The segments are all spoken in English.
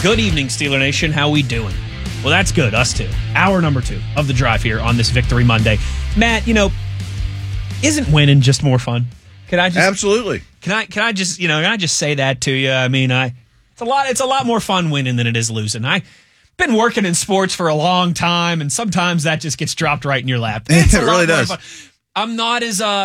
Good evening, Steeler Nation. How we doing? Well, that's good. Us too. Hour number 2 of the drive here on this Victory Monday. Matt, isn't winning just more fun? Absolutely. Can I just say that to you? I mean, it's a lot more fun winning than it is losing. I've been working in sports for a long time, and sometimes that just gets dropped right in your lap. It really does. I'm not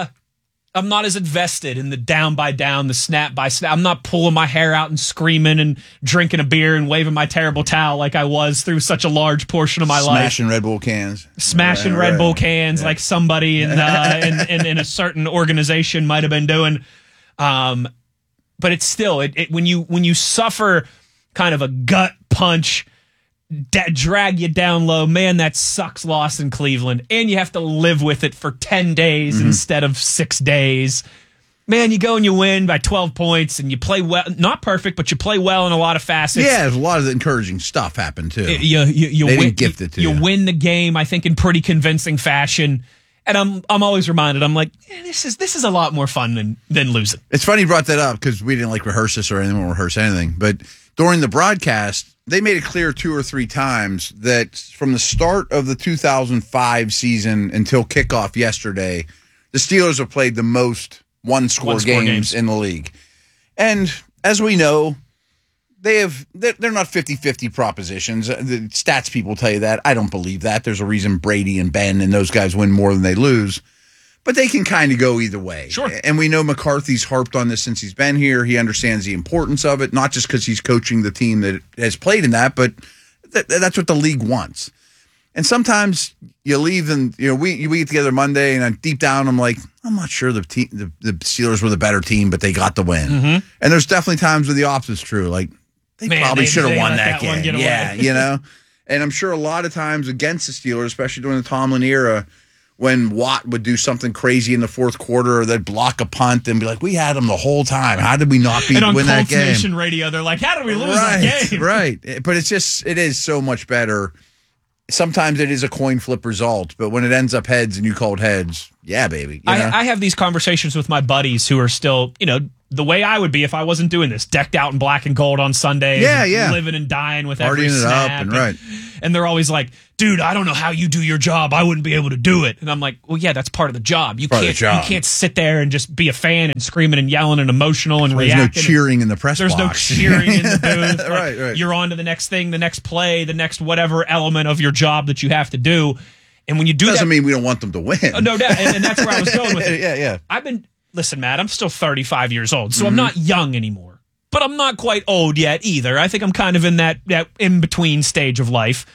as invested in the down by down, the snap by snap. I'm not pulling my hair out and screaming and drinking a beer and waving my terrible towel like I was through such a large portion of my life. Smashing Red Bull cans. Red Bull cans like somebody in a certain organization might have been doing. But it's still when you suffer kind of a gut punch, drag you down low, man, that sucks loss in Cleveland, and you have to live with it for 10 days instead of 6 days. Man, you go and you win by 12 points, and you play well, not perfect, but you play well in a lot of facets. Yeah, there's a lot of encouraging stuff happened too. You they win, didn't gift it to you. You win the game, I think, in pretty convincing fashion. And I'm always reminded, I'm like, this is a lot more fun than losing. It's funny you brought that up because we didn't rehearse this or anything, we won't rehearse anything. But during the broadcast, they made it clear 2 or 3 times that from the start of the 2005 season until kickoff yesterday, the Steelers have played the most one-score games in the league. And as we know, they're not 50-50 propositions. The stats people tell you that. I don't believe that. There's a reason Brady and Ben and those guys win more than they lose. But they can kind of go either way. Sure. And we know McCarthy's harped on this since he's been here. He understands the importance of it, not just because he's coaching the team that has played in that, but that's what the league wants. And sometimes you leave and we get together Monday, and deep down I'm like, I'm not sure the Steelers were the better team, but they got the win. Mm-hmm. And there's definitely times where the opposite's true. Like they probably should have won that game. Yeah, And I'm sure a lot of times against the Steelers, especially during the Tomlin era, when Watt would do something crazy in the fourth quarter, or they'd block a punt and be like, we had them the whole time. How did we not win that game? And on Colts Nation Radio, they're like, how did we lose that game? Right. But it is so much better. Sometimes it is a coin flip result, but when it ends up heads and you called heads, yeah, baby. I have these conversations with my buddies who are still, the way I would be if I wasn't doing this, decked out in black and gold on Sundays, living and dying with every snap. And they're always like, dude, I don't know how you do your job. I wouldn't be able to do it. And I'm like, well, yeah, that's part of the job. You can't sit there and just be a fan and screaming and yelling and emotional and reacting. There's no cheering in the press box. There's no cheering in the booth. Right. You're on to the next thing, the next play, the next whatever element of your job that you have to do. And when you do doesn't mean we don't want them to win. No doubt. And that's where I was going with it. Yeah. Listen, Matt, I'm still 35 years old, so I'm not young anymore. But I'm not quite old yet either. I think I'm kind of in that in-between stage of life.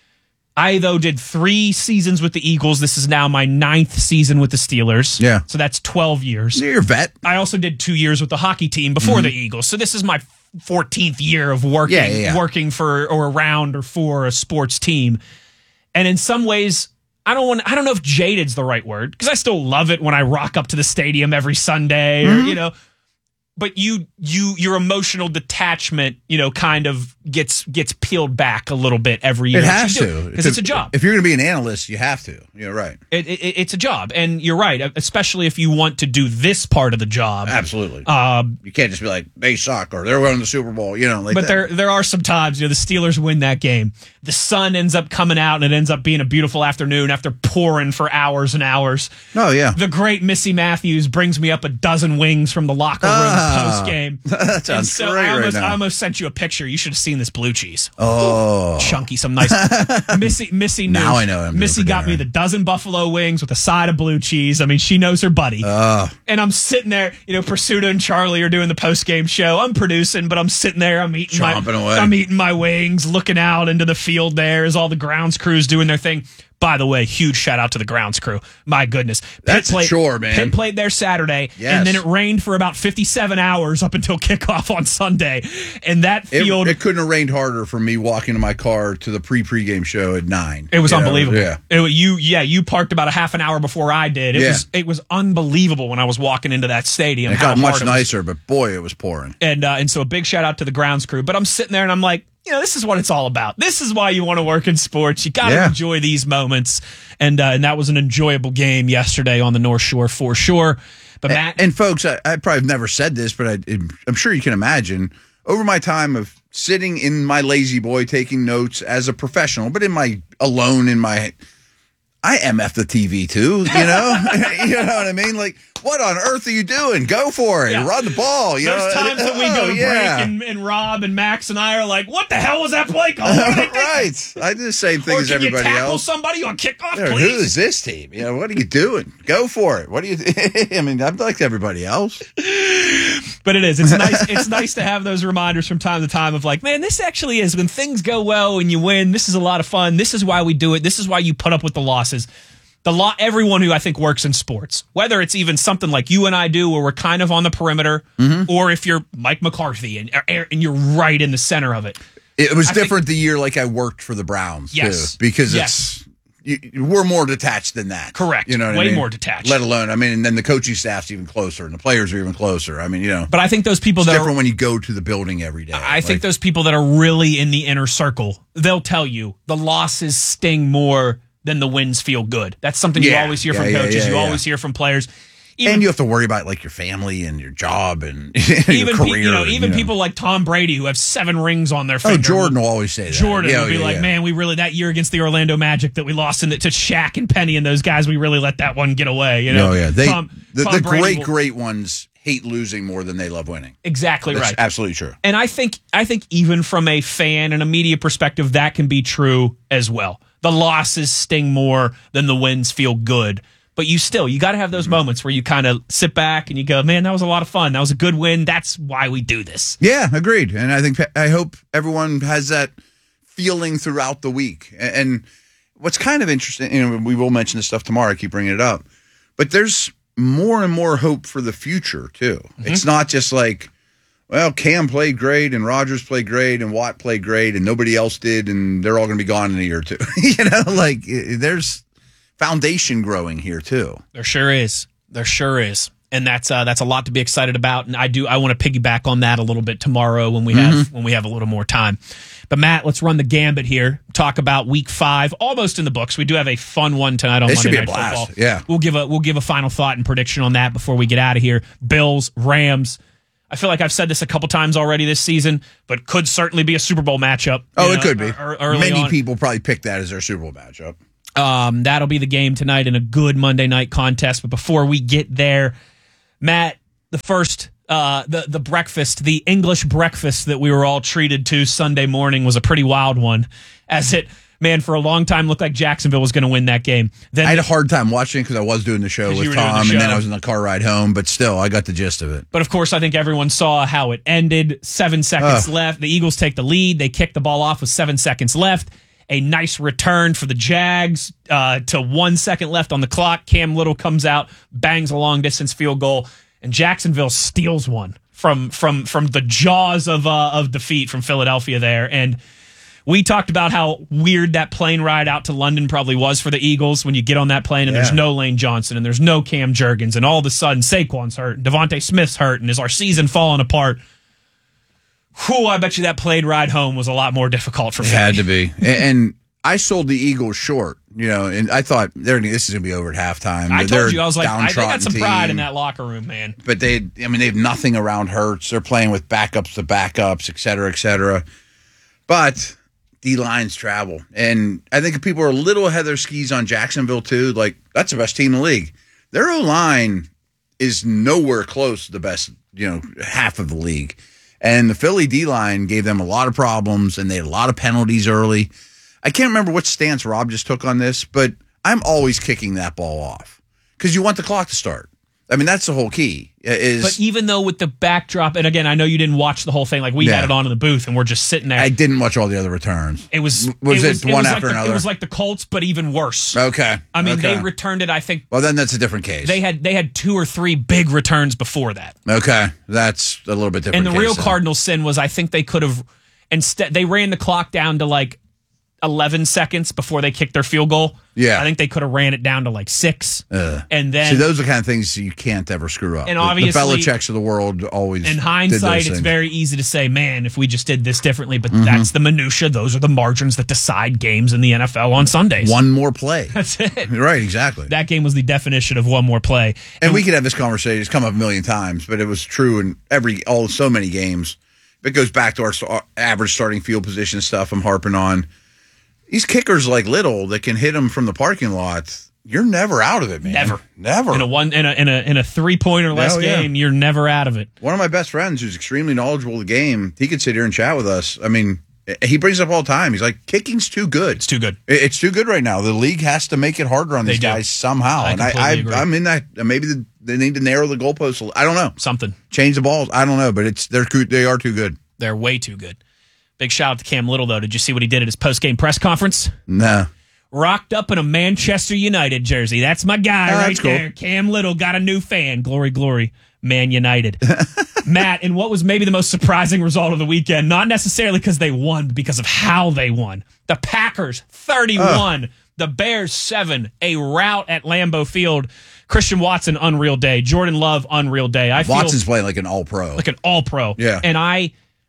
I, though, did 3 seasons with the Eagles. This is now my 9th season with the Steelers. Yeah. So that's 12 years. You're a vet. I also did 2 years with the hockey team before the Eagles. So this is my 14th year of working for or around or for a sports team. And in some ways, I don't know if jaded's the right word, because I still love it when I rock up to the stadium every Sunday, or but your emotional detachment, kind of gets peeled back a little bit every year. It has to, because it's a job. If you're going to be an analyst, you have to. You're right. It's a job, and you're right, especially if you want to do this part of the job. Absolutely. You can't just be like, they suck, or they're winning the Super Bowl, But there are some times, the Steelers win that game. The sun ends up coming out, and it ends up being a beautiful afternoon after pouring for hours and hours. Oh, yeah. The great Missy Matthews brings me up a dozen wings from the locker room post game. That sounds great right now. I almost sent you a picture. You should have seen this blue cheese. Oh. Chunky, some nice. Missy knew. Now I know. Missy got me the dozen buffalo wings with a side of blue cheese. I mean, she knows her buddy. And I'm sitting there, Pursuta and Charlie are doing the post-game show. I'm producing, but I'm sitting there. I'm eating my wings, looking out into the field there as all the grounds crews doing their thing. By the way, huge shout out to the grounds crew. My goodness. That's a chore, man. Pitt played there Saturday, and then it rained for about 57 hours up until kickoff on Sunday. And that field... It couldn't have rained harder for me walking to my car to the pregame show at 9. It was unbelievable. Yeah. You parked about a half an hour before I did. It was unbelievable when I was walking into that stadium. It got much nicer, but boy, it was pouring. And so a big shout out to the grounds crew. But I'm sitting there and I'm like, this is what it's all about. This is why you want to work in sports. You got to enjoy these moments. And that was an enjoyable game yesterday on the North Shore for sure. But Matt... And folks, I probably have never said this, but I'm sure you can imagine, over my time of sitting in my lazy boy taking notes as a professional, but I MF the TV too, you know? You know what I mean? Like, what on earth are you doing? Go for it. Yeah. Run the ball. There's times that we go to break and Rob and Max and I are like, what the hell was that play call? Right. I do the same thing as everybody else. Or can you tackle else. somebody on kickoff, Yeah, please? who is this team? You know, what are you doing? Go for it. What do you I mean, I'm like everybody else. But it is. It's nice. It's nice to have those reminders from time to time of like, man, this actually is when things go well and you win. This is a lot of fun. This is why we do it. This is why you put up with the losses. Everyone who I think works in sports, whether it's even something like you and I do, where we're kind of on the perimeter, or if you're Mike McCarthy and you're right in the center of it. It was different the year like I worked for the Browns too, because we're more detached than that. Correct. You know what Way I mean? more detached. Let alone, I mean, and then the coaching staff's even closer and the players are even closer. I mean, you know. But I think those people it's that different when you go to the building every day. I think those people that are really in the inner circle, they'll tell you the losses sting more than the wins feel good. That's something you always hear from coaches. You always hear from players. And you have to worry about like your family and your job and your career. Even people like Tom Brady who have 7 rings on their finger. Oh, Jordan will always say that. Jordan will be like, man, we really, that year against the Orlando Magic that we lost to Shaq and Penny and those guys, we really let that one get away. You know? Oh, yeah. The Tom great ones hate losing more than they love winning. Exactly. That's right. Absolutely true. And I think even from a fan and a media perspective, that can be true as well. The losses sting more than the wins feel good. But you got to have those moments where you kind of sit back and you go, man, that was a lot of fun. That was a good win. That's why we do this. Yeah, agreed. And I hope everyone has that feeling throughout the week. And what's kind of interesting, you know, we will mention this stuff tomorrow. I keep bringing it up. But there's more and more hope for the future, too. Mm-hmm. It's not just like, well, Cam played great and Rodgers played great and Watt played great and nobody else did and they're all going to be gone in a year or two. You know, like there's foundation growing here too. There sure is. And that's a lot to be excited about. And I want to piggyback on that a little bit tomorrow when we have a little more time. But Matt, let's run the gambit here. Talk about Week 5, almost in the books. We do have a fun one tonight on Monday Night Football. Yeah, we'll give a final thought and prediction on that before we get out of here. Bills, Rams. I feel like I've said this a couple times already this season, but could certainly be a Super Bowl matchup. It could be. Many on. people probably pick that as their Super Bowl matchup. That'll be the game tonight in a good Monday night contest. But before we get there, Matt, the first, the breakfast, the English breakfast that we were all treated to Sunday morning was a pretty wild one, as it, man, for a long time looked like Jacksonville was going to win that game. Then I had a hard time watching because I was doing the show with Tom, and then I was in the car ride home, but still, I got the gist of it. But of course, I think everyone saw how it ended. 7 seconds left. The Eagles take the lead. They kick the ball off with 7 seconds left. A nice return for the Jags to 1 second left on the clock. Cam Little comes out, bangs a long distance field goal, and Jacksonville steals one from the jaws of defeat from Philadelphia there. And we talked about how weird that plane ride out to London probably was for the Eagles when you get on that plane and there's no Lane Johnson and there's no Cam Jurgens, and all of a sudden Saquon's hurt, and Devontae Smith's hurt, and is our season falling apart? Whew, I bet you that plane ride home was a lot more difficult for Philly. It had to be. And I sold the Eagles short, you know, and I thought this is going to be over at halftime. I told you, I was like, they got some pride in that locker room, man. But they have nothing around Hurts. They're playing with backups to backups, et cetera, et cetera. But D-lines travel. And I think people are a little ahead of their skis on Jacksonville, too. Like, that's the best team in the league. Their O-line is nowhere close to the best, you know, half of the league. And the Philly D-line gave them a lot of problems, and they had a lot of penalties early. I can't remember what stance Rob just took on this, but I'm always kicking that ball off because you want the clock to start. I mean, that's the whole key. But even though with the backdrop, and again, I know you didn't watch the whole thing. Like we had it on in the booth, and we're just sitting there. I didn't watch all the other returns. It was one after another. It was like the Colts, but even worse. Okay. I mean, they returned it. I think. Well, then that's a different case. They had 2 or 3 big returns before that. Okay, that's a little bit different. And the real Cardinal sin was I think they could have instead they ran the clock down to like 11 seconds before they kicked their field goal. Yeah. I think they could have ran it down to like 6. And then see, those are the kind of things you can't ever screw up. And obviously, the Belichicks of the world always. In hindsight, it's very easy to say, man, if we just did this differently, but that's the minutia. Those are the margins that decide games in the NFL on Sundays. One more play. That's it. Right, exactly. That game was the definition of one more play. And we could have this conversation. It's come up a million times, but it was true in so many games. it goes back to our average starting field position stuff I'm harping on. These kickers like Little that can hit them from the parking lot, you're never out of it, man. Never. In a 3-point or less game, you're never out of it. One of my best friends who's extremely knowledgeable of the game, he could sit here and chat with us. I mean, he brings it up all the time. He's like, kicking's too good. It's too good. It's too good right now. The league has to make it harder on these guys somehow. And I'm in that. Maybe they need to narrow the goalposts. I don't know. Something. Change the balls. I don't know, but they are too good. They're way too good. Big shout out to Cam Little, though. Did you see what he did at his post-game press conference? Nah. Rocked up in a Manchester United jersey. That's my guy right there. Cool. Cam Little got a new fan. Glory, glory, Man United. Matt, and what was maybe the most surprising result of the weekend, not necessarily because they won, but because of how they won. The Packers, 31. The Bears, 7. A rout at Lambeau Field. Christian Watson, unreal day. Jordan Love, unreal day. Watson's playing like an all-pro. Like an all-pro. Yeah. And I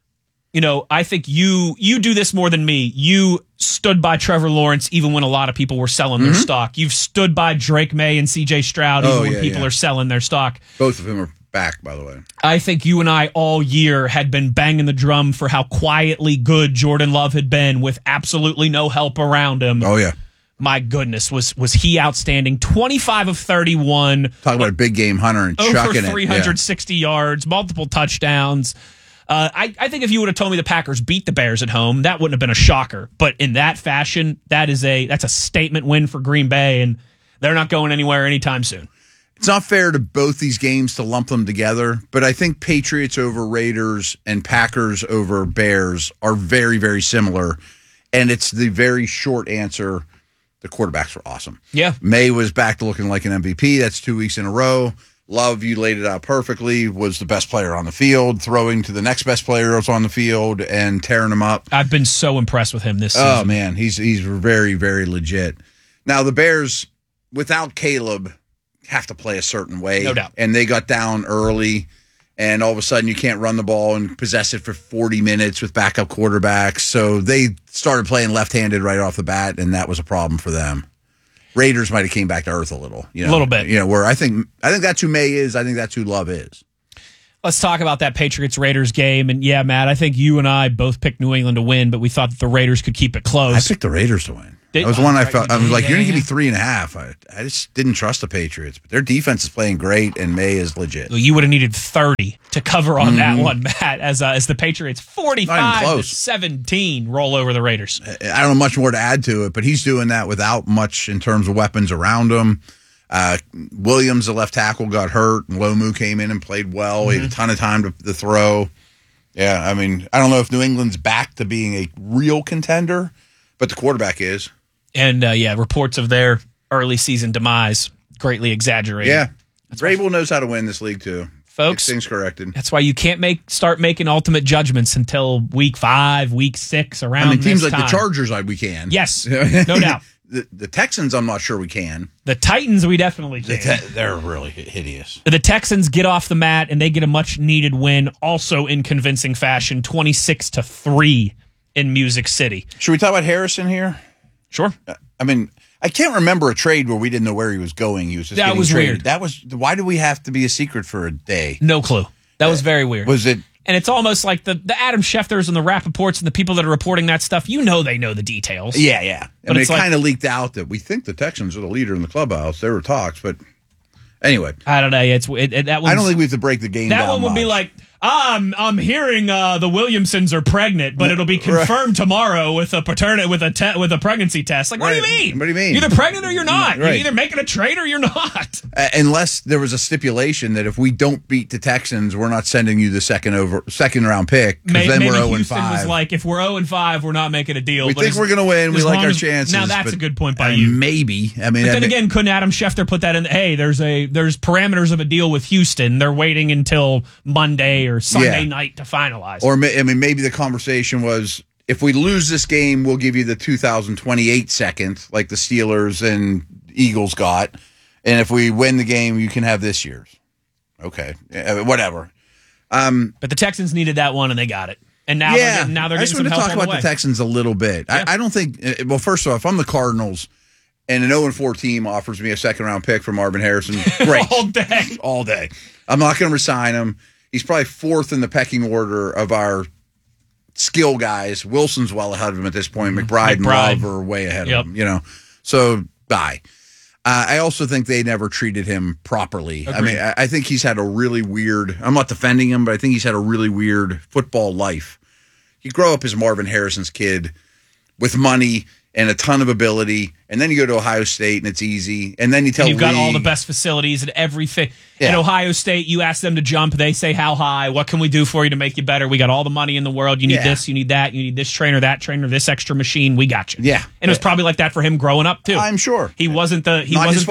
think you do this more than me. You stood by Trevor Lawrence even when a lot of people were selling their stock. You've stood by Drake May and C.J. Stroud even when people are selling their stock. Both of them are back, by the way. I think you and I all year had been banging the drum for how quietly good Jordan Love had been with absolutely no help around him. Oh, yeah. My goodness, was he outstanding. 25 of 31. Talk about a big game hunter and chucking it. Over 360 yards, multiple touchdowns. I think if you would have told me the Packers beat the Bears at home, that wouldn't have been a shocker. But in that fashion, that's a statement win for Green Bay, and they're not going anywhere anytime soon. It's not fair to both these games to lump them together, but I think Patriots over Raiders and Packers over Bears are very, very similar. And it's the very short answer. The quarterbacks were awesome. Yeah. May was back to looking like an MVP. That's 2 weeks in a row. Love, you laid it out perfectly, was the best player on the field, throwing to the next best player that's on the field and tearing them up. I've been so impressed with him this season. Oh, man, he's very, very legit. Now, the Bears, without Caleb, have to play a certain way. No doubt. And they got down early, and all of a sudden you can't run the ball and possess it for 40 minutes with backup quarterbacks. So they started playing left-handed right off the bat, and that was a problem for them. Raiders might have came back to earth a little. A little bit. Where I think that's who May is. I think that's who Love is. Let's talk about that Patriots-Raiders game. And, yeah, Matt, I think you and I both picked New England to win, but we thought that the Raiders could keep it close. I picked the Raiders to win. That was one I felt. I was like, you're going to give me 3.5. I just didn't trust the Patriots. But their defense is playing great, and May is legit. Well, you would have needed 30 to cover on that one, Matt, as the Patriots 45-17 roll over the Raiders. I don't know much more to add to it, but he's doing that without much in terms of weapons around him. Williams, the left tackle, got hurt. Lomu came in and played well. He had a ton of time to throw. Yeah, I mean, I don't know if New England's back to being a real contender, but the quarterback is. And, reports of their early season demise greatly exaggerated. Yeah. Vrabel knows how to win this league, too. Folks, things corrected. That's why you can't start making ultimate judgments until week 5, week 6, around this teams like time. the Chargers, we can. Yes, no doubt. The Texans, I'm not sure we can. The Titans, we definitely can. They're really hideous. The Texans get off the mat, and they get a much-needed win, also in convincing fashion, 26-3 in Music City. Should we talk about Harrison here? Sure. I mean, I can't remember a trade where we didn't know where he was going. He was just that was traded. weird. Why do we have to be a secret for a day? No clue. That was very weird. Was it? And it's almost like the Adam Schefters and the Rappaports and the people that are reporting that stuff, they know the details. Yeah. But it kind of leaked out that we think the Texans are the leader in the clubhouse. There were talks, but anyway. I don't know. I don't think we have to break the game down. That one would be like, I'm hearing the Williamsons are pregnant, but it'll be confirmed tomorrow with a pregnancy test. Like, what do you mean? What do you mean? You're either pregnant or you're not. Right. You're either making a trade or you're not. Unless there was a stipulation that if we don't beat the Texans, we're not sending you the second round pick. Because then we're 0-5. Houston was like, if we're 0-5, we're not making a deal. We think we're going to win. We like our chances. Now that's a good point by you. Maybe. I mean, but then again, couldn't Adam Schefter put that in? Hey, there's parameters of a deal with Houston. They're waiting until Monday or Sunday night to finalize. Or maybe the conversation was, if we lose this game, we'll give you the 2028 second, like the Steelers and Eagles got. And if we win the game, you can have this year's. Okay, whatever. But the Texans needed that one, and they got it. And now they're getting I just want to talk about the Texans a little bit. Yeah. I don't think. Well, first off, if I'm the Cardinals, and an 0-4 team offers me a second-round pick for Marvin Harrison, great. All day. I'm not going to resign him. He's probably fourth in the pecking order of our skill guys. Wilson's well ahead of him at this point. McBride and Love are way ahead of him. So bye. I also think they never treated him properly. Agreed. I mean, I think he's had a really weird. I'm not defending him, but I think he's had a really weird football life. You grow up as Marvin Harrison's kid with money and a ton of ability, and then you go to Ohio State and it's easy, and then you've got all the best facilities and everything. Yeah. At Ohio State, you ask them to jump, they say how high, what can we do for you to make you better? We got all the money in the world. You need this, you need that, you need this trainer, that trainer, this extra machine. We got you. Yeah, and it was probably like that for him growing up too. I'm sure he wasn't the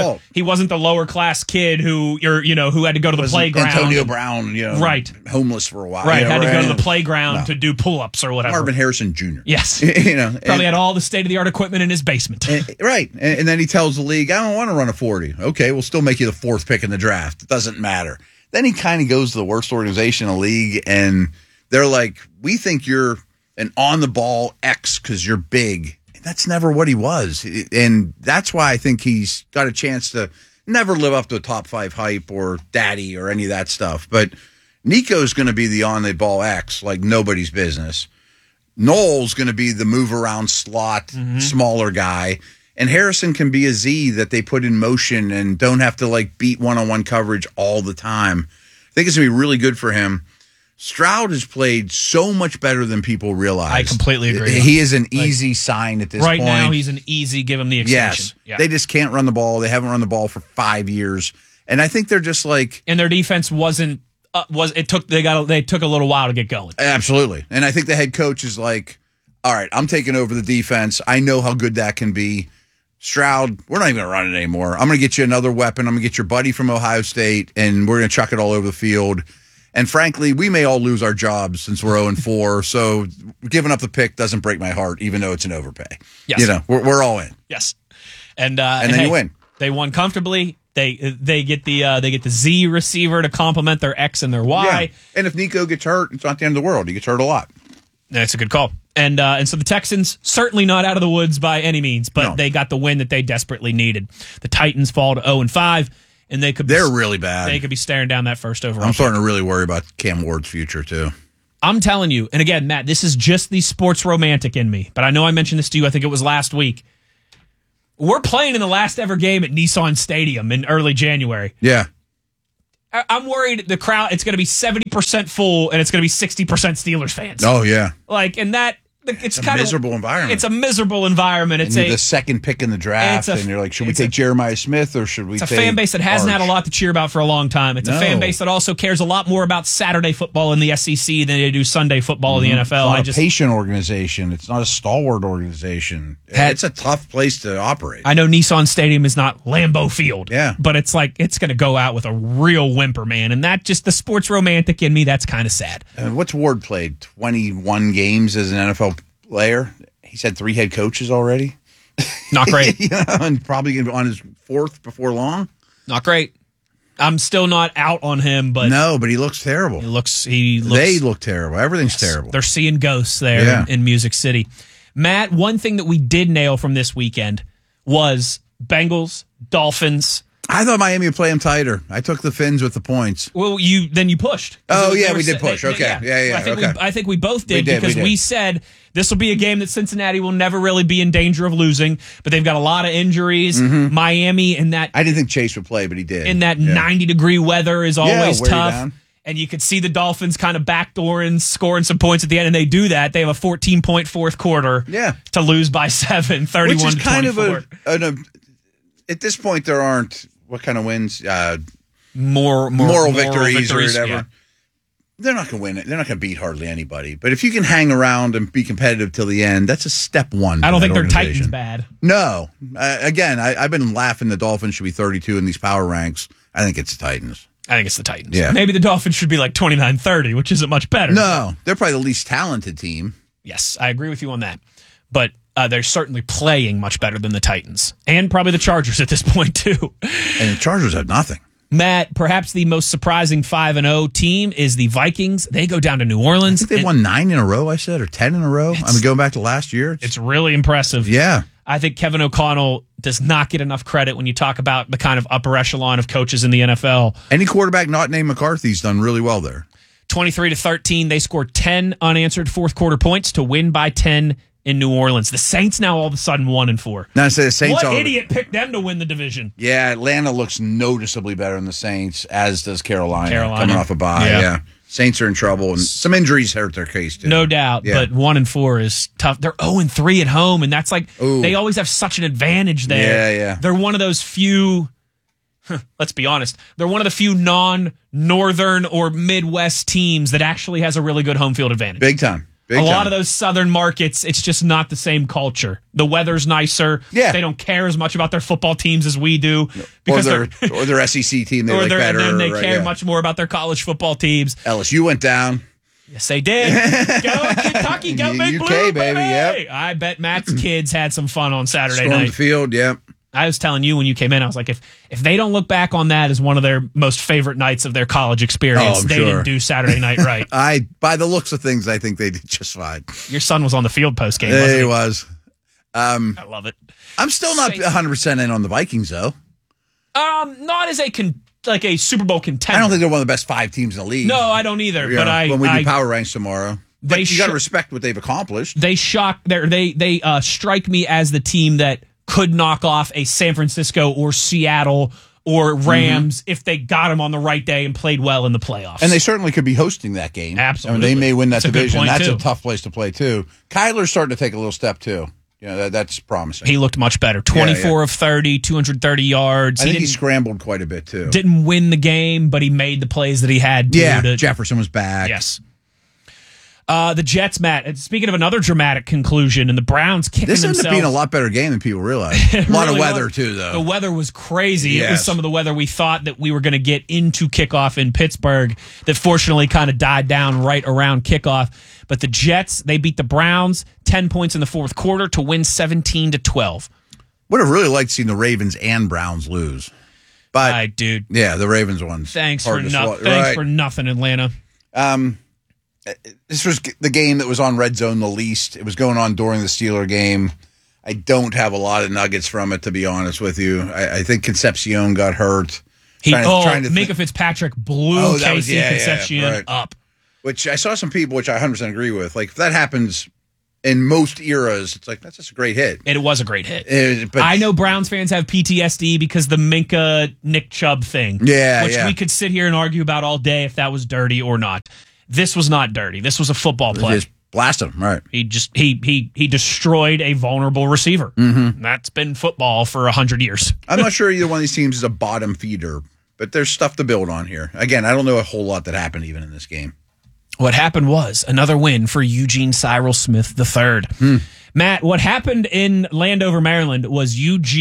lower class kid who had to go to the playground. Antonio Brown, right, homeless for a while, right, had to go to the playground to do pull-ups or whatever. Marvin Harrison Jr. Yes, probably had all the state-of-the-art equipment in his basement. Right, and then he tells the league, "I don't want to run a 40." Okay, we'll still make you the 4th pick in the draft. It doesn't matter. Then he kind of goes to the worst organization in the league, and they're like, "We think you're an on-the-ball X because you're big." And that's never what he was, and that's why I think he's got a chance to never live up to a top 5 hype or daddy or any of that stuff. But Nico's going to be the on-the-ball X like nobody's business. Noel's going to be the move-around slot, smaller guy. And Harrison can be a Z that they put in motion and don't have to beat one-on-one coverage all the time. I think it's going to be really good for him. Stroud has played so much better than people realize. I completely agree. He is an easy sign at this point. Right now, he's an easy, give him the extension. Yes. Yeah. They just can't run the ball. They haven't run the ball for 5 years. And I think they're just And their defense wasn't... they took a little while to get going. Absolutely. And I think the head coach is like, all right, I'm taking over the defense. I know how good that can be. Stroud, we're not even going to run it anymore. I'm going to get you another weapon. I'm going to get your buddy from Ohio State, and we're going to chuck it all over the field. And frankly, we may all lose our jobs since we're 0-4, so giving up the pick doesn't break my heart, even though it's an overpay. Yes. We're all in. Yes. And then you win. They won comfortably. They get the Z receiver to complement their X and their Y. Yeah. And if Nico gets hurt, it's not the end of the world. He gets hurt a lot. That's a good call. And so the Texans, certainly not out of the woods by any means, but they got the win that they desperately needed. The Titans fall to 0-5, and they're really bad. They could be staring down that first overall. I'm starting to really worry about Cam Ward's future too. I'm telling you, and again, Matt, this is just the sports romantic in me, but I know I mentioned this to you. I think it was last week. We're playing in the last ever game at Nissan Stadium in early January. Yeah. I'm worried the crowd, it's going to be 70% full and it's going to be 60% Steelers fans. Oh, yeah. It's kind of a miserable environment. It's a miserable environment. It's the second pick in the draft, and you're like, should we take Jeremiah Smith or should we take It's a fan base that hasn't had a lot to cheer about for a long time. It's a fan base that also cares a lot more about Saturday football in the SEC than they do Sunday football in the NFL. It's not a patient organization. It's not a stalwart organization. It's a tough place to operate. I know Nissan Stadium is not Lambeau Field. Yeah. But it's going to go out with a real whimper, man. And that just the sports romantic in me, that's kind of sad. What's Ward played? 21 games as an NFL player. He's had 3 head coaches already. Not great. And probably on his 4th before long. Not great. I'm still not out on him, but no, but he looks terrible. He looks. They look terrible. Everything's terrible. They're seeing ghosts there in Music City. Matt, one thing that we did nail from this weekend was Bengals, Dolphins. I thought Miami would play them tighter. I took the Fins with the points. Well, you pushed. Oh, yeah, we did push. Okay. Yeah. I think we both did because we said this will be a game that Cincinnati will never really be in danger of losing, but they've got a lot of injuries. Miami in that... I didn't think Chase would play, but he did. In that 90-degree weather is always tough. And you could see the Dolphins kind of backdooring, scoring some points at the end, and they do that. They have a 14-point fourth quarter to lose by 7, 31-24. Which is kind of at this point, there aren't... What kind of wins? Moral victories or whatever. Yeah. They're not going to win it. They're not going to beat hardly anybody. But if you can hang around and be competitive till the end, that's a step one. I don't think their Titans bad. No. Again, I've been laughing the Dolphins should be 32 in these power ranks. I think it's the Titans. I think it's the Titans. Yeah. Maybe the Dolphins should be like 29-30, which isn't much better. No. They're probably the least talented team. Yes, I agree with you on that. But they're certainly playing much better than the Titans. And probably the Chargers at this point, too. And the Chargers have nothing. Matt, perhaps the most surprising 5-0 team is the Vikings. They go down to New Orleans. I think they won 9 in a row, I said, or 10 in a row. Going back to last year. It's really impressive. Yeah. I think Kevin O'Connell does not get enough credit when you talk about the kind of upper echelon of coaches in the NFL. Any quarterback not named McCarthy's done really well there. 23-13. They scored 10 unanswered fourth quarter points to win by 10 in New Orleans. The Saints now all of a sudden 1-4. Now, say the Saints. What idiot picked them to win the division? Yeah, Atlanta looks noticeably better than the Saints, as does Carolina. Coming off a bye. Yeah. Saints are in trouble, and some injuries hurt their case too. No doubt, but 1-4 is tough. They're 0-3 at home, and that's like they always have such an advantage there. Yeah. They're one of those few. Let's be honest. They're one of the few non-northern or Midwest teams that actually has a really good home field advantage. Big time. A lot of those southern markets, it's just not the same culture. The weather's nicer. Yeah. They don't care as much about their football teams as we do. Because or their SEC team they like better. And then they care much more about their college football teams. LSU went down. Yes, they did. Go Kentucky, go Big UK, Blue, baby. Yep. I bet Matt's kids had some fun on Saturday Stormed night. the field, yep. I was telling you when you came in, I was like, if they don't look back on that as one of their most favorite nights of their college experience, they didn't do Saturday night right. By the looks of things, I think they did just fine. Your son was on the field post game, wasn't he? He was. I love it. I'm still not 100% in on the Vikings, though. Not as a Super Bowl contender. I don't think they're one of the best 5 teams in the league. No, I don't either. But when we do power ranks tomorrow, you got to respect what they've accomplished. They strike me as the team that could knock off a San Francisco or Seattle or Rams if they got them on the right day and played well in the playoffs. And they certainly could be hosting that game. Absolutely. They may win that division. That's a tough place to play, too. Kyler's starting to take a little step, too. That's promising. He looked much better. 24 of 30, 230 yards. I think he scrambled quite a bit, too. Didn't win the game, but he made the plays that he had to. Yeah, Jefferson was back. Yes. The Jets, Matt. Speaking of another dramatic conclusion, and the Browns kicking themselves. This ended up being a lot better game than people realize. A lot of weather, too, though. The weather was crazy. Yes. It was some of the weather we thought that we were going to get into kickoff in Pittsburgh that fortunately kind of died down right around kickoff. But the Jets, they beat the Browns 10 points in the fourth quarter to win 17-12. Would have really liked seeing the Ravens and Browns lose. But, dude. Yeah, the Ravens ones. Thanks for nothing, Atlanta. This was the game that was on Red Zone the least. It was going on during the Steeler game. I don't have a lot of nuggets from it, to be honest with you. I think Concepcion got hurt. Minka Fitzpatrick blew Casey Concepcion up. Which I saw some people, which I 100% agree with. Like, if that happens in most eras, it's like, that's just a great hit. And it was a great hit. But I know Browns fans have PTSD because the Minka Nick Chubb thing. Which we could sit here and argue about all day if that was dirty or not. This was not dirty. This was a football play. Just blasted him, right? He destroyed a vulnerable receiver. Mm-hmm. That's been football for 100 years. I'm not sure either one of these teams is a bottom feeder, but there's stuff to build on here. Again, I don't know a whole lot that happened even in this game. What happened was another win for Eugene Cyril Smith III. Matt, what happened in Landover, Maryland was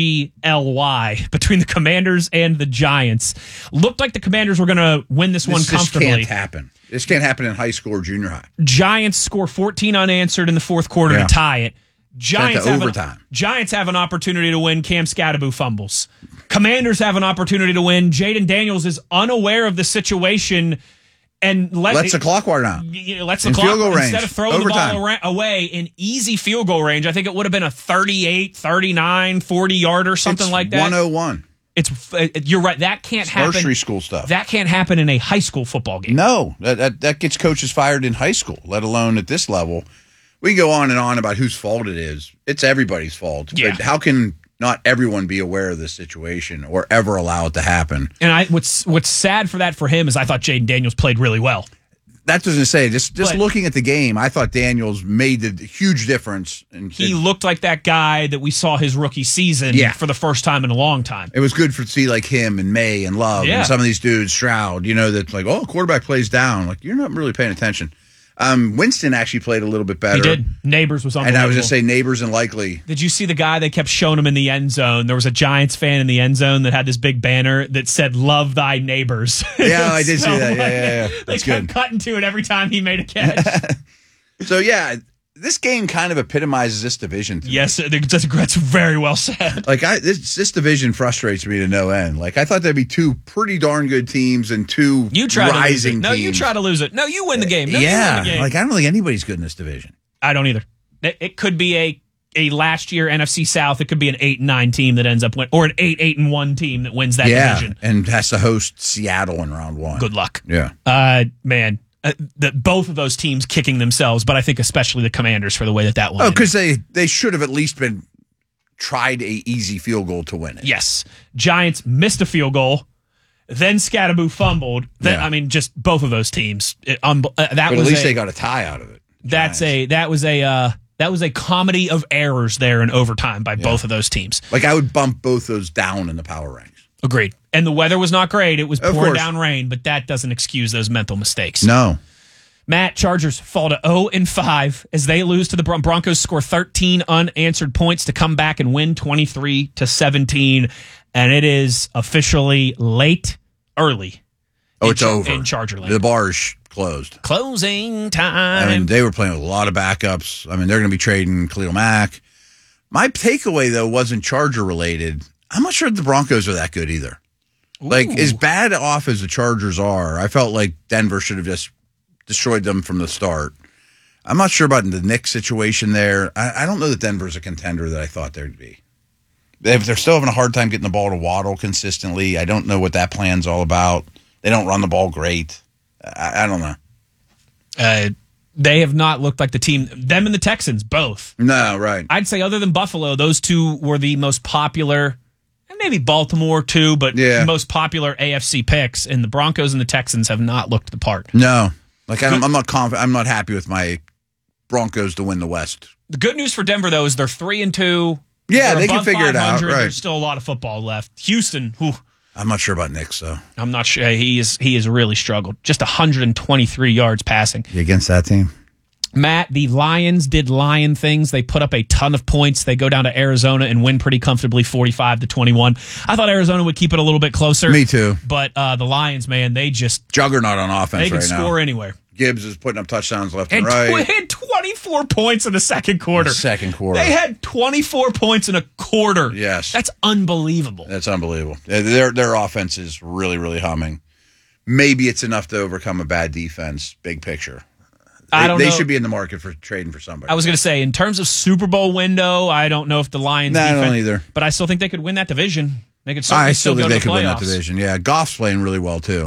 UGLY between the Commanders and the Giants. Looked like the Commanders were going to win this one comfortably. This can't happen. This can't happen in high school or junior high. Giants score 14 unanswered in the fourth quarter to tie it. Giants have an opportunity to win. Cam Scatterbo fumbles. Commanders have an opportunity to win. Jaden Daniels is unaware of the situation and lets the clock run out. Lets the clock, field goal range. Instead of throwing the ball away in easy field goal range. I think it would have been a 38, 39, 40-yarder, something like that. 101. You're right. That can't happen. Nursery school stuff. That can't happen in a high school football game. No, that gets coaches fired in high school, let alone at this level. We can go on and on about whose fault it is. It's everybody's fault. Yeah. But how can not everyone be aware of this situation or ever allow it to happen? And what's sad for him is I thought Jaden Daniels played really well. That's what I was going to say. Just looking at the game, I thought Daniels made the huge difference. He looked like that guy that we saw his rookie season for the first time in a long time. It was good to see like him and May and Love and some of these dudes, Stroud, that's like, quarterback plays down. Like, you're not really paying attention. Winston actually played a little bit better. He did. Neighbors was unbelievable. And I was going to say Neighbors and Likely. Did you see the guy they kept showing him in the end zone? There was a Giants fan in the end zone that had this big banner that said, "Love thy neighbors." Yeah, I did see that. Yeah. They kept cutting to it every time he made a catch. So, this game kind of epitomizes this division. Yes, that's very well said. Like, this division frustrates me to no end. Like, I thought there'd be two pretty darn good teams and two rising teams. No, you try to lose it. No, you win the game. Like, I don't think anybody's good in this division. I don't either. It could be a last year NFC South. It could be an 8-9 team that ends up winning, or an 8-1 team that wins that division. And has to host Seattle in round one. Good luck. Yeah. Man. that both of those teams kicking themselves, but I think especially the Commanders for the way that one ended. because they should have at least tried a easy field goal to win it. Yes. Giants missed a field goal. Then Scatterboo fumbled. Then Yeah. I mean, just both of those teams. But at least they got a tie out of it. That was a comedy of errors there in overtime by both of those teams. Like, I would bump both those down in the power ranks. Agreed. And the weather was not great. It was Of pouring course. down rain, but that doesn't excuse those mental mistakes. No. Matt, Chargers fall to 0-5 as they lose to the Broncos, score 13 unanswered points to come back and win 23-17. And it is officially early. It's over. In Charger land. The bar is closed. Closing time. I mean, they were playing with a lot of backups. I mean, they're going to be trading Khalil Mack. My takeaway, though, wasn't Charger related. I'm not sure the Broncos are that good either. Like, as bad off as the Chargers are, I felt like Denver should have just destroyed them from the start. I'm not sure about the Knicks situation there. I don't know that Denver's a contender that I thought they'd be. They're still having a hard time getting the ball to Waddle consistently. I don't know what that plan's all about. They don't run the ball great. I don't know. They have not looked like the team. Them and the Texans, both. No, right. I'd say other than Buffalo, those two were the most popular, and maybe Baltimore too, but most popular AFC picks. And the Broncos and the Texans have not looked the part. No. Like, I'm not confident. I'm not happy with my Broncos to win the West. The good news for Denver, though, is they're 3-2. Yeah, They're they can above figure it out. 500. Right. There's still a lot of football left. Houston, I'm not sure about Knicks, though. I'm not sure. He has really struggled. Just 123 yards passing. You against that team? Matt, the Lions did Lion things. They put up a ton of points. They go down to Arizona and win pretty comfortably 45-21. I thought Arizona would keep it a little bit closer. Me too. But the Lions, man, they just juggernaut on offense they can right now. score anywhere. Gibbs is putting up touchdowns left and And right. had 24 points in the second quarter. They had 24 points in a quarter. Yes. That's unbelievable. That's unbelievable. Their offense is really, really humming. Maybe it's enough to overcome a bad defense, big picture. I don't know. They should be in the market for trading for somebody. I was going to say, in terms of Super Bowl window, I don't know if the Lions defense, I don't either. But I still think they could win that division. They could I certainly still go think to they the could win that playoffs. division. Yeah, Goff's playing really well, too.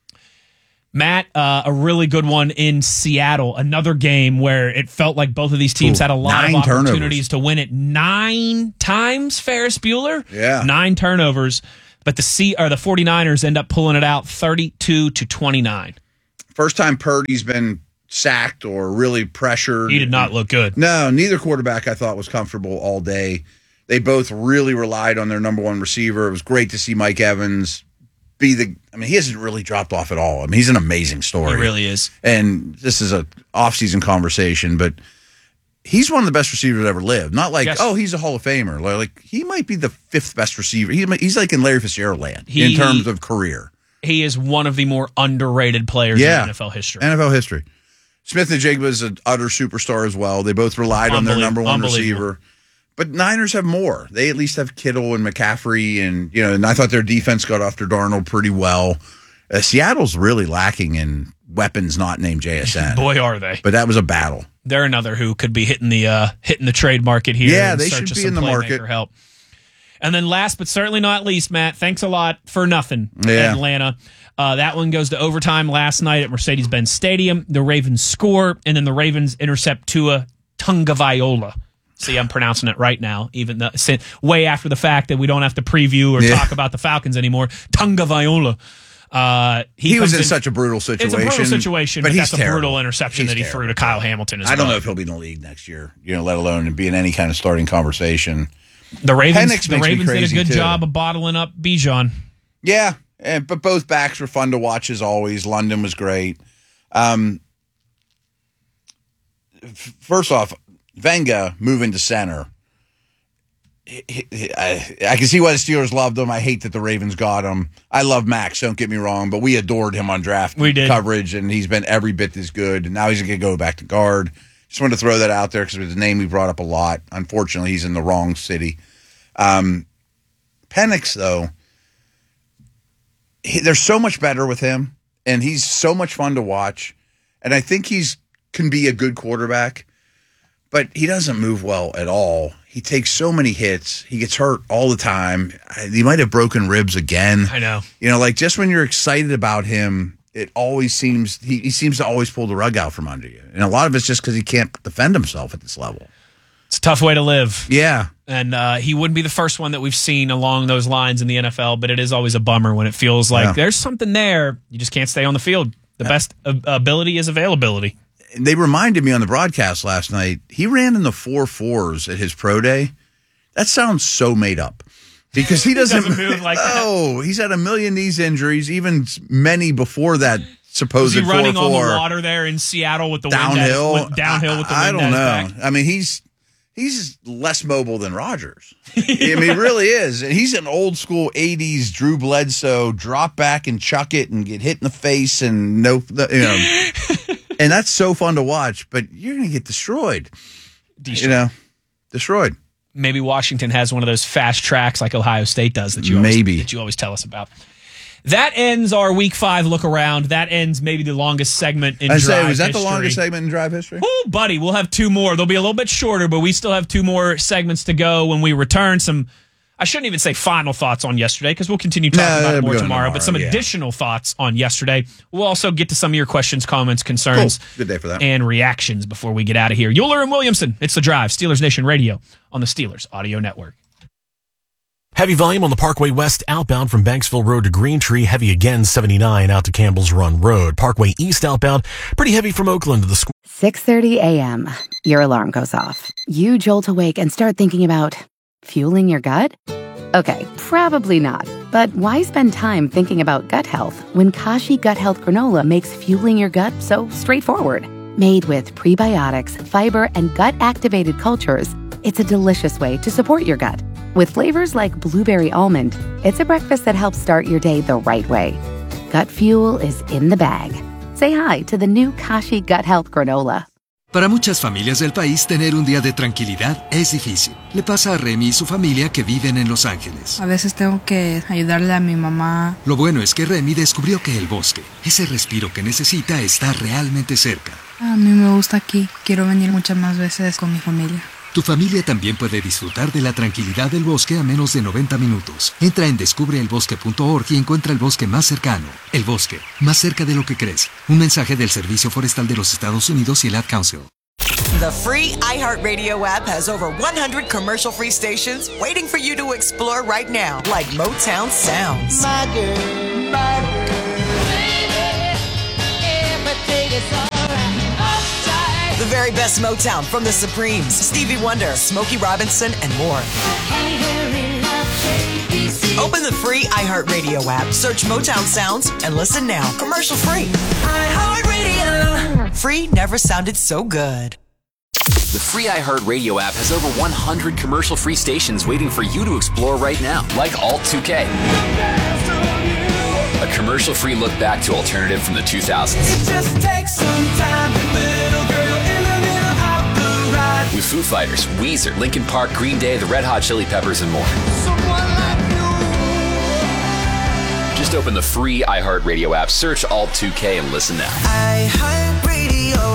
Matt, a really good one in Seattle. Another game where it felt like both of these teams had a lot of opportunities to win it 9 times, Ferris Bueller. Yeah. 9 turnovers. But the 49ers end up pulling it out 32-29. First time Purdy's been sacked or really pressured. He did not look good. No, neither quarterback I thought was comfortable all day. They both really relied on their number one receiver. It was great to see Mike Evans he hasn't really dropped off at all. I mean, he's an amazing story. He really is. And this is a off-season conversation, but he's one of the best receivers that ever lived. Not like, he's a Hall of Famer. Like, he might be the 5th best receiver. He's like in Larry Fitzgerald land in terms of career. He is one of the more underrated players in NFL history. NFL history. Smith-Njigba is an utter superstar as well. They both relied on their number one receiver. But Niners have more. They at least have Kittle and McCaffrey, and I thought their defense got after Darnold pretty well. Seattle's really lacking in weapons not named JSN. Boy, are they! But that was a battle. They're another who could be hitting the trade market here. Yeah, they should be in the market. Help. And then last but certainly not least, Matt, thanks a lot for nothing, Atlanta. That one goes to overtime last night at Mercedes-Benz Stadium. The Ravens score, and then the Ravens intercept Tua Tagovailoa. See, I'm pronouncing it right now, even though way after the fact that we don't have to preview or talk about the Falcons anymore. Tagovailoa. He was in such a brutal situation. It's a brutal situation, but that's a brutal interception that he threw to Kyle Hamilton as well. I don't know if he'll be in the league next year, let alone be in any kind of starting conversation. The Ravens did a good job of bottling up Bijan. Yeah, but both backs were fun to watch as always. London was great. First off, Venga moving to center. I can see why the Steelers loved him. I hate that the Ravens got him. I love Max, don't get me wrong, but we adored him on draft coverage, and he's been every bit as good. And now he's going to go back to guard. Just wanted to throw that out there because it was a name we brought up a lot. Unfortunately, he's in the wrong city. Penix, though, they're so much better with him, and he's so much fun to watch. And I think can be a good quarterback. But he doesn't move well at all. He takes so many hits. He gets hurt all the time. He might have broken ribs again. I know. Just when you're excited about him, it always seems he seems to always pull the rug out from under you, and a lot of it's just because he can't defend himself at this level. It's a tough way to live. Yeah, and he wouldn't be the first one that we've seen along those lines in the NFL. But it is always a bummer when it feels like there's something there, you just can't stay on the field. The best ability is availability. They reminded me on the broadcast last night. He ran in the 4.4s at his pro day. That sounds so made up. Because he doesn't move like that. Oh, he's had a million knee injuries, even many before that supposed 4.4. Was he running on the water there in Seattle with the downhill? Wind downhill with the wind I don't know. Back? I mean, he's less mobile than Rodgers. I mean, he really is. And he's an old school 80s Drew Bledsoe, drop back and chuck it and get hit in the face and and that's so fun to watch, but you're going to get destroyed. Destroyed. Maybe Washington has one of those fast tracks like Ohio State does that you always tell us about. That ends our Week 5 look around. That ends maybe the longest segment in drive history. Was that the longest segment in drive history? Oh, buddy, we'll have 2 more. They'll be a little bit shorter, but we still have 2 more segments to go when we return. I shouldn't even say final thoughts on yesterday because we'll continue talking about it more tomorrow, but some additional thoughts on yesterday. We'll also get to some of your questions, comments, concerns, Good day for that. And reactions before we get out of here. Euler and Williamson, it's The Drive, Steelers Nation Radio on the Steelers Audio Network. Heavy volume on the Parkway West outbound from Banksville Road to Green Tree. Heavy again, 79 out to Campbell's Run Road. Parkway East outbound, pretty heavy from Oakland to the school. 6:30 a.m. Your alarm goes off. You jolt awake and start thinking about fueling your gut? Okay, probably not. But why spend time thinking about gut health when Kashi Gut Health Granola makes fueling your gut so straightforward? Made with prebiotics, fiber, and gut-activated cultures, it's a delicious way to support your gut. With flavors like blueberry almond, it's a breakfast that helps start your day the right way. Gut fuel is in the bag. Say hi to the new Kashi Gut Health Granola. Para muchas familias del país, tener un día de tranquilidad es difícil. Le pasa a Remy y su familia que viven en Los Ángeles. A veces tengo que ayudarle a mi mamá. Lo bueno es que Remy descubrió que el bosque, ese respiro que necesita, está realmente cerca. A mí me gusta aquí. Quiero venir muchas más veces con mi familia. Tu familia también puede disfrutar de la tranquilidad del bosque a menos de 90 minutos. Entra en descubreelbosque.org y encuentra el bosque más cercano. El bosque, más cerca de lo que crees. Un mensaje del Servicio Forestal de los Estados Unidos y el Ad Council. The free iHeartRadio app has over 100 commercial-free stations waiting for you to explore right now, like Motown Sounds. My girl, baby, everything is all right. The very best Motown from the Supremes, Stevie Wonder, Smokey Robinson, and more. Open the free iHeartRadio app, search Motown Sounds, and listen now. Commercial free. iHeartRadio. Free never sounded so good. The free iHeartRadio app has over 100 commercial-free stations waiting for you to explore right now, like Alt 2K. A commercial-free look back to alternative from the 2000s. It just takes some time, little girl in the middle of the ride. With Foo Fighters, Weezer, Linkin Park, Green Day, the Red Hot Chili Peppers, and more. Someone like you. Just open the free iHeartRadio app, search Alt 2K, and listen now. iHeartRadio.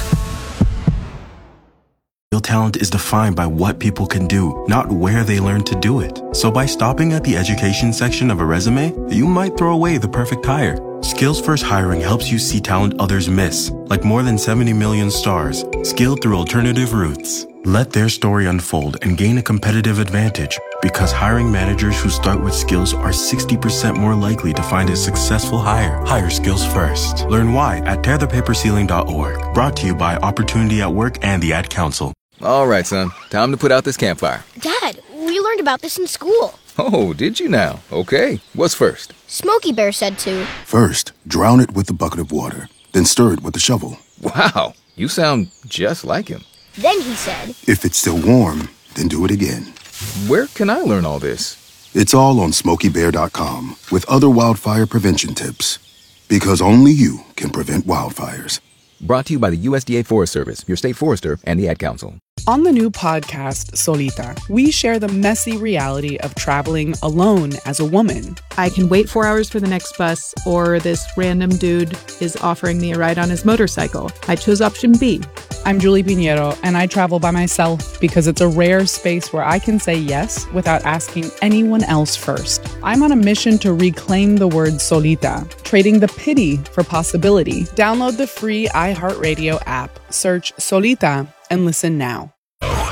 Real talent is defined by what people can do, not where they learn to do it. So by stopping at the education section of a resume, you might throw away the perfect hire. Skills First Hiring helps you see talent others miss, like more than 70 million stars, skilled through alternative routes. Let their story unfold and gain a competitive advantage, because hiring managers who start with skills are 60% more likely to find a successful hire. Hire skills first. Learn why at tearthepaperceiling.org. Brought to you by Opportunity at Work and the Ad Council. All right, son. Time to put out this campfire. Dad, we learned about this in school. Oh, did you now? Okay. What's first? Smokey Bear said to. First, drown it with a bucket of water. Then stir it with a shovel. Wow. You sound just like him. Then he said. If it's still warm, then do it again. Where can I learn all this? It's all on SmokeyBear.com with other wildfire prevention tips. Because only you can prevent wildfires. Brought to you by the USDA Forest Service, your state forester, and the Ad Council. On the new podcast, Solita, we share the messy reality of traveling alone as a woman. I can wait 4 hours for the next bus, or this random dude is offering me a ride on his motorcycle. I chose option B. I'm Julie Pinheiro, and I travel by myself because it's a rare space where I can say yes without asking anyone else first. I'm on a mission to reclaim the word solita, trading the pity for possibility. Download the free iHeartRadio app, search Solita, and listen now.